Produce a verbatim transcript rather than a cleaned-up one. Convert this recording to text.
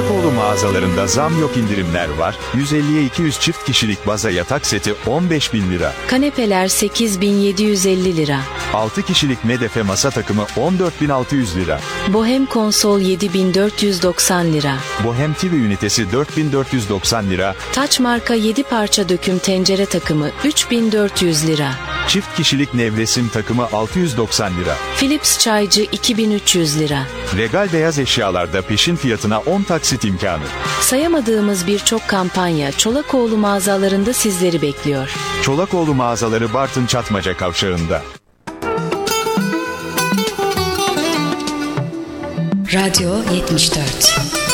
Çolakoğlu mağazalarında zam yok, indirimler var. yüz elliye iki yüz çift kişilik baza yatak seti on beş bin lira. Kanepeler sekiz bin yedi yüz elli lira. altı kişilik medefe masa takımı on dört bin altı yüz lira. Bohem konsol yedi bin dört yüz doksan lira. Bohem T V ünitesi dört bin dört yüz doksan lira. Taç marka yedi parça döküm tencere takımı üç bin dört yüz lira. Çift kişilik nevresim takımı altı yüz doksan lira. Philips çaycı iki bin üç yüz lira. Regal beyaz eşyalarda peşin fiyatına on taksit imkanı. Sayamadığımız birçok kampanya Çolakoğlu mağazalarında sizleri bekliyor. Çolakoğlu mağazaları Bartın Çatmaca Kavşağı'nda. Radyo yetmiş dört.